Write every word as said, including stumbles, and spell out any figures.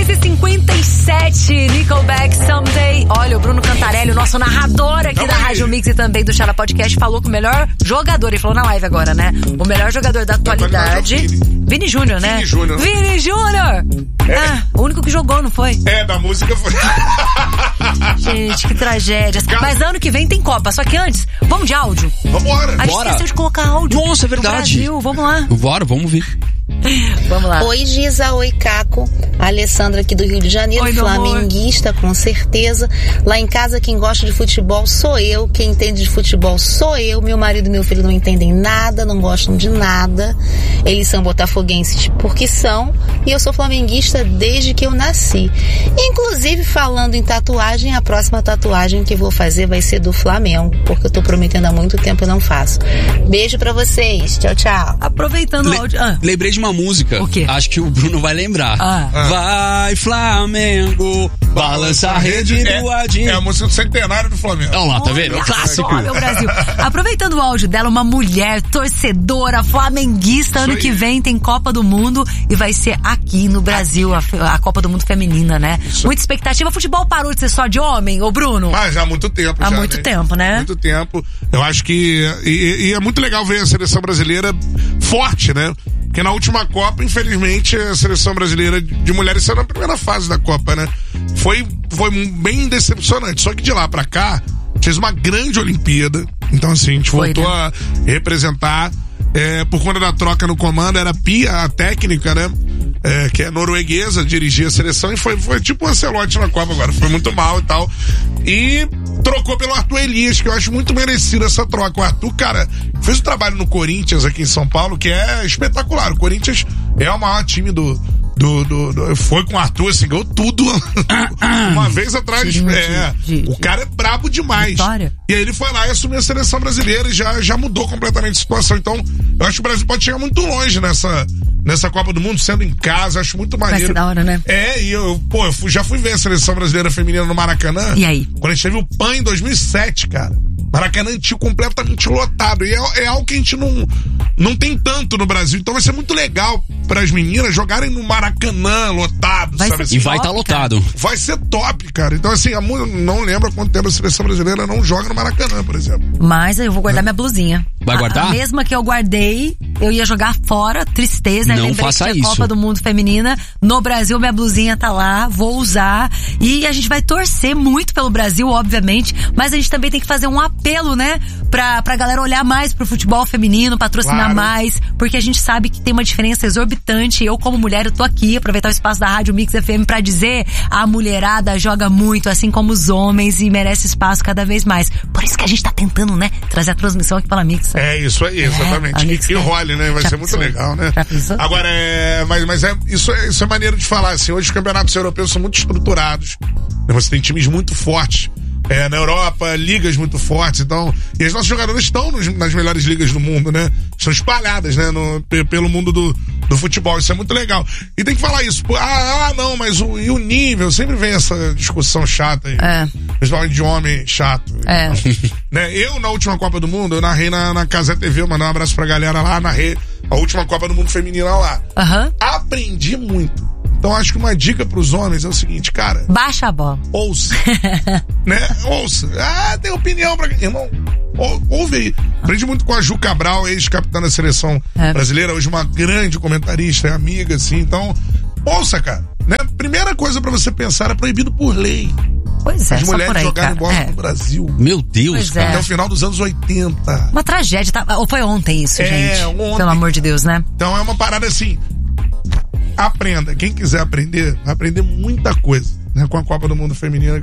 e cinquenta e sete, Nickelback, Someday. Olha, o Bruno Cantarelli, o nosso narrador aqui da Rádio Mix e também do Chala Podcast, falou que o melhor jogador, ele falou na live agora, né? O melhor jogador da atualidade, Vini Júnior, né? Vini Júnior. Vini Júnior! É. Ah, o único que jogou, não foi? É, da música foi. Gente, que tragédia. Mas ano que vem tem Copa, só que antes, vamos de áudio. Vambora. A gente Bora. esqueceu de colocar áudio. Nossa, é verdade. Brasil, vamos lá. Bora, vamos ver. Vamos lá. Oi, Giza, oi, Caco. A Alessandra aqui do Rio de Janeiro, Oi, meu flamenguista, com certeza. Lá em casa, quem gosta de futebol sou eu. Quem entende de futebol sou eu. Meu marido e meu filho não entendem nada, não gostam de nada. Eles são botafoguenses porque são. E eu sou flamenguista desde que eu nasci. Inclusive, falando em tatuagem, a próxima tatuagem que vou fazer vai ser do Flamengo, porque eu tô prometendo há muito tempo e não faço. Beijo pra vocês. Tchau, tchau. Aproveitando Le- o áudio. Ah. Lembrei de uma música. O quê? Acho que o Bruno vai lembrar. Ah. Vai, Flamengo, balança a rede é, do Adinho. É a música do centenário do Flamengo. Olha lá, tá vendo? Olha O clássico. só, meu Brasil. Aproveitando o áudio dela, uma mulher torcedora, flamenguista, ano aí. que vem tem Copa do Mundo e vai ser aqui no Brasil, a, a Copa do Mundo feminina, né? Muita expectativa. O futebol parou de ser só de homem, ô Bruno? Mas já há muito tempo. Há já, muito né? tempo, né? Muito tempo. Eu acho que... E, e é muito legal ver a seleção brasileira forte, né? Porque na última Copa, infelizmente, a seleção brasileira de mulheres saiu na primeira fase da Copa, né? Foi, foi bem decepcionante. Só que de lá pra cá, fez uma grande Olimpíada. Então, assim, a gente Foi, voltou né? a representar. É, por conta da troca no comando, era a Pia, a técnica, né? É, que é norueguesa, dirigia a seleção e foi, foi tipo um Ancelotti na Copa agora. Foi muito mal e tal. E trocou pelo Arthur Elias, que eu acho muito merecido essa troca. O Arthur, cara, fez um trabalho no Corinthians aqui em São Paulo que é espetacular. O Corinthians é o maior time do... Do, do, do, foi com o Arthur, assim, ganhou tudo uma vez atrás. Sim, é, de, de, o cara é brabo demais. Vitória. E aí ele foi lá e assumiu a seleção brasileira e já, já mudou completamente a situação. Então, eu acho que o Brasil pode chegar muito longe nessa, nessa Copa do Mundo, sendo em casa, acho muito maneiro. Vai ser da hora, né? É, e eu, pô, eu fui, já fui ver a seleção brasileira feminina no Maracanã. E aí? Quando a gente teve o P A N em dois mil e sete, cara. Maracanã antigo completamente lotado. E é, é algo que a gente não, não tem tanto no Brasil. Então vai ser muito legal para as meninas jogarem no Maracanã lotado, Vai sabe? ser Assim? E vai estar tá lotado. Vai ser top, cara. Então, assim, a, mu- não lembro há quanto tempo a seleção brasileira não joga no Maracanã, por exemplo. Mas eu vou guardar minha blusinha. Vai A- guardar? A mesma que eu guardei, eu ia jogar fora, tristeza. Não Lembrei faça que tinha isso. Copa do Mundo Feminina. No Brasil, minha blusinha tá lá, vou usar. E a gente vai torcer muito pelo Brasil, obviamente. Mas a gente também tem que fazer um apelo, né? Pra, pra galera olhar mais pro futebol feminino, patrocinar Claro. mais. Porque a gente sabe que tem uma diferença exorbitante. Eu, como mulher, eu tô aqui, aproveitar o espaço da Rádio Mix F M pra dizer: a mulherada joga muito, assim como os homens, e merece espaço cada vez mais. Por isso que a gente tá tentando, né? Trazer a transmissão aqui pela Mix. É isso aí, exatamente. a Mix que é- role, né? Vai Já ser muito pensou? legal, né? Já pensou? Agora, é, mas, mas é, isso, é, isso é maneiro de falar, assim, hoje os campeonatos europeus são muito estruturados, né? Você tem times muito fortes, é, na Europa, ligas muito fortes, então, e as nossas jogadoras estão nos, nas melhores ligas do mundo, né? Estão espalhadas, né? No, pe- pelo mundo do, do futebol, isso é muito legal. E tem que falar isso, pô, ah, ah não, mas o, e o nível, sempre vem essa discussão chata, É. principalmente de homem chato. É. Né? Eu, na última Copa do Mundo, eu narrei na, na Casa T V, eu mandei um abraço pra galera lá, narrei a última Copa do Mundo feminina lá. Aham. Aprendi muito. Então, acho que uma dica pros homens é o seguinte, cara, Baixa a bola. ouça. Né? Ouça. Ah, tem opinião pra... Irmão, ou, ouve aí. Aprendi muito com a Ju Cabral, ex-capitã da seleção É. brasileira, hoje uma grande comentarista, é amiga, assim, então, ouça, cara. Né? Primeira coisa pra você pensar, é proibido por lei. Pois é, As só mulheres por aí, jogarem cara. bola É. no Brasil. Meu Deus, Pois cara. é. Até o final dos anos oitenta. Uma tragédia, tá? Ou foi ontem isso, É, gente? ontem. Pelo amor de Deus, né? Então é uma parada assim. Aprenda. Quem quiser aprender, vai aprender muita coisa, né, com a Copa do Mundo Feminina.